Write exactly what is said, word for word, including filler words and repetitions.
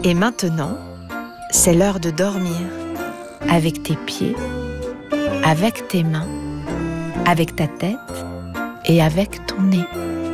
Et maintenant, c'est l'heure de dormir. Avec tes pieds, avec tes mains, avec ta tête et avec ton nez.